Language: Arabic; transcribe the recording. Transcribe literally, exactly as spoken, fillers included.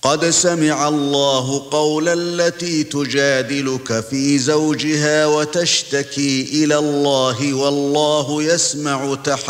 قد سمع الله قول التي تجادلك في زوجها وتشتكي إلى الله والله يسمع تحاوركما